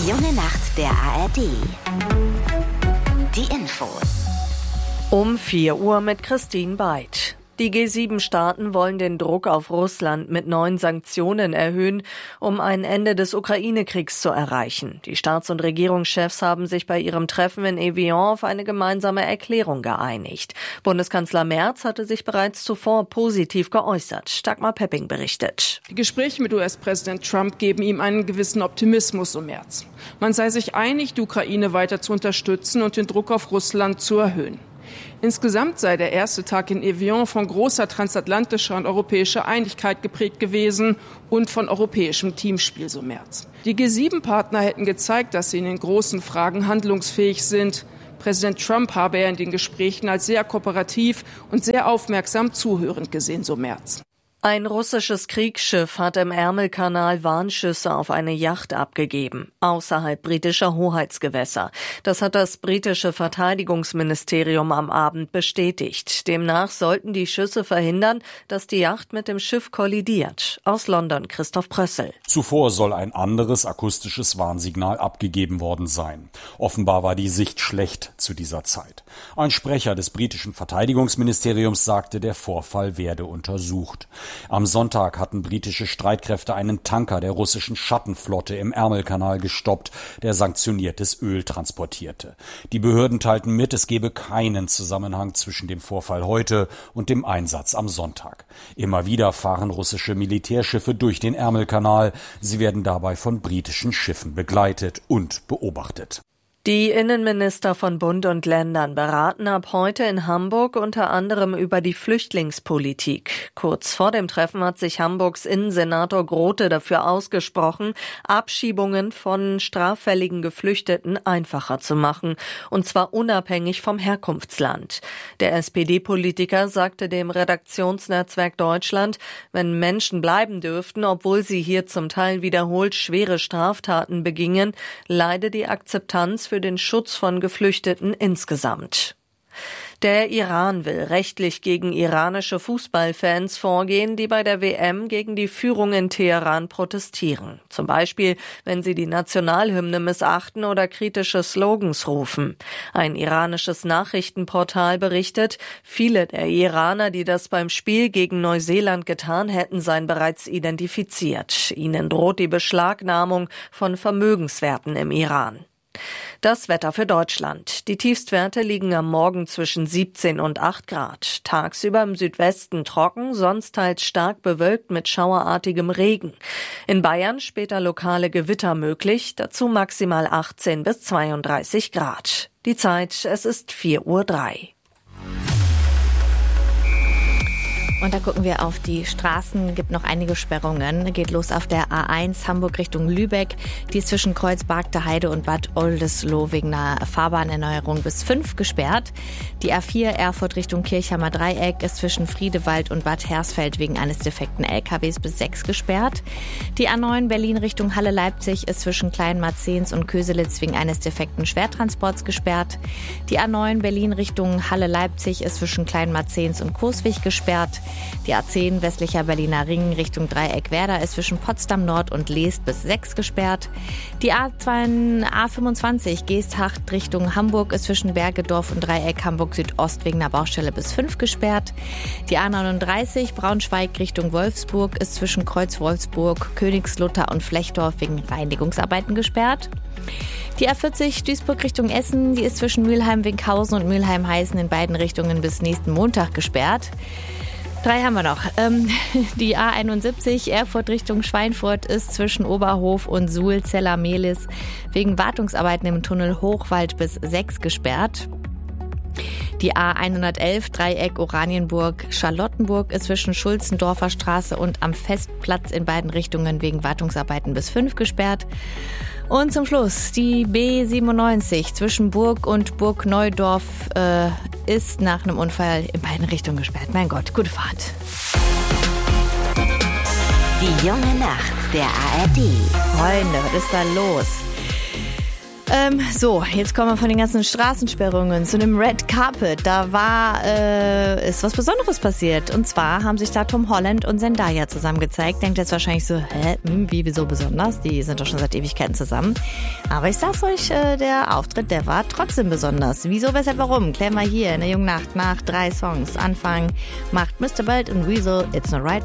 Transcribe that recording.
Die junge Nacht der ARD. Die Infos. Um 4 Uhr mit Christine Beid. Die G7-Staaten wollen den Druck auf Russland mit neuen Sanktionen erhöhen, um ein Ende des Ukraine-Kriegs zu erreichen. Die Staats- und Regierungschefs haben sich bei ihrem Treffen in Evian auf eine gemeinsame Erklärung geeinigt. Bundeskanzler Merz hatte sich bereits zuvor positiv geäußert. Dagmar Pepping berichtet. Die Gespräche mit US-Präsident Trump geben ihm einen gewissen Optimismus um Merz. Man sei sich einig, die Ukraine weiter zu unterstützen und den Druck auf Russland zu erhöhen. Insgesamt sei der erste Tag in Evian von großer transatlantischer und europäischer Einigkeit geprägt gewesen und von europäischem Teamspiel, so Merz. Die G7-Partner hätten gezeigt, dass sie in den großen Fragen handlungsfähig sind. Präsident Trump habe er in den Gesprächen als sehr kooperativ und sehr aufmerksam zuhörend gesehen, so Merz. Ein russisches Kriegsschiff hat im Ärmelkanal Warnschüsse auf eine Yacht abgegeben, außerhalb britischer Hoheitsgewässer. Das hat das britische Verteidigungsministerium am Abend bestätigt. Demnach sollten die Schüsse verhindern, dass die Yacht mit dem Schiff kollidiert. Aus London Christoph Prössel. Zuvor soll ein anderes akustisches Warnsignal abgegeben worden sein. Offenbar war die Sicht schlecht zu dieser Zeit. Ein Sprecher des britischen Verteidigungsministeriums sagte, der Vorfall werde untersucht. Am Sonntag hatten britische Streitkräfte einen Tanker der russischen Schattenflotte im Ärmelkanal gestoppt, der sanktioniertes Öl transportierte. Die Behörden teilten mit, es gebe keinen Zusammenhang zwischen dem Vorfall heute und dem Einsatz am Sonntag. Immer wieder fahren russische Militärschiffe durch den Ärmelkanal. Sie werden dabei von britischen Schiffen begleitet und beobachtet. Die Innenminister von Bund und Ländern beraten ab heute in Hamburg unter anderem über die Flüchtlingspolitik. Kurz vor dem Treffen hat sich Hamburgs Innensenator Grote dafür ausgesprochen, Abschiebungen von straffälligen Geflüchteten einfacher zu machen, und zwar unabhängig vom Herkunftsland. Der SPD-Politiker sagte dem Redaktionsnetzwerk Deutschland, wenn Menschen bleiben dürften, obwohl sie hier zum Teil wiederholt schwere Straftaten begingen, leide die Akzeptanz für den Schutz von Geflüchteten insgesamt. Der Iran will rechtlich gegen iranische Fußballfans vorgehen, die bei der WM gegen die Führung in Teheran protestieren. Zum Beispiel, wenn sie die Nationalhymne missachten oder kritische Slogans rufen. Ein iranisches Nachrichtenportal berichtet, viele der Iraner, die das beim Spiel gegen Neuseeland getan hätten, seien bereits identifiziert. Ihnen droht die Beschlagnahmung von Vermögenswerten im Iran. Das Wetter für Deutschland. Die Tiefstwerte liegen am Morgen zwischen 17 und 8 Grad. Tagsüber im Südwesten trocken, sonst teils stark bewölkt mit schauerartigem Regen. In Bayern später lokale Gewitter möglich, dazu maximal 18 bis 32 Grad. Die Zeit, es ist 4:03 Uhr. Und da gucken wir auf die Straßen, gibt noch einige Sperrungen. Geht los auf der A1 Hamburg Richtung Lübeck. Die ist zwischen Kreuzberg, Heide und Bad Oldesloe wegen einer Fahrbahnerneuerung bis 5 gesperrt. Die A4 Erfurt Richtung Kirchheimer Dreieck ist zwischen Friedewald und Bad Hersfeld wegen eines defekten LKWs bis 6 gesperrt. Die A9 Berlin Richtung Halle-Leipzig ist zwischen Kleinmarzens und Köselitz wegen eines defekten Schwertransports gesperrt. Die A9 Berlin Richtung Halle-Leipzig ist zwischen Kleinmarzens und Coswig gesperrt. Die A10 westlicher Berliner Ring Richtung Dreieck Werder ist zwischen Potsdam Nord und Leest bis 6 gesperrt. Die A25 Geesthacht Richtung Hamburg ist zwischen Bergedorf und Dreieck Hamburg Südost wegen einer Baustelle bis 5 gesperrt. Die A39 Braunschweig Richtung Wolfsburg ist zwischen Kreuz Wolfsburg, Königslutter und Flechdorf wegen Reinigungsarbeiten gesperrt. Die A40 Duisburg Richtung Essen, die ist zwischen Mülheim-Winkhausen und Mülheim-Heißen in beiden Richtungen bis nächsten Montag gesperrt. 3 haben wir noch. Die A71 Erfurt Richtung Schweinfurt ist zwischen Oberhof und Suhl-Zeller-Mehlis wegen Wartungsarbeiten im Tunnel Hochwald bis 6 gesperrt. Die A111 Dreieck Oranienburg-Charlottenburg ist zwischen Schulzendorfer Straße und am Festplatz in beiden Richtungen wegen Wartungsarbeiten bis 5 gesperrt. Und zum Schluss die B97 zwischen Burg und Burgneudorf ist nach einem Unfall in beiden Richtungen gesperrt. Mein Gott, gute Fahrt. Die junge Nacht der ARD. Freunde, was ist da los? So, jetzt kommen wir von den ganzen Straßensperrungen zu einem Red Carpet. Da ist was Besonderes passiert. Und zwar haben sich da Tom Holland und Zendaya zusammen gezeigt. Denkt jetzt wahrscheinlich so, wieso besonders? Die sind doch schon seit Ewigkeiten zusammen. Aber ich sag's euch, der Auftritt, der war trotzdem besonders. Wieso, weshalb, warum? Klären wir hier in der Jungen Nacht nach 3 Songs. Anfang macht Mr. Belt und Weasel It's Not Right.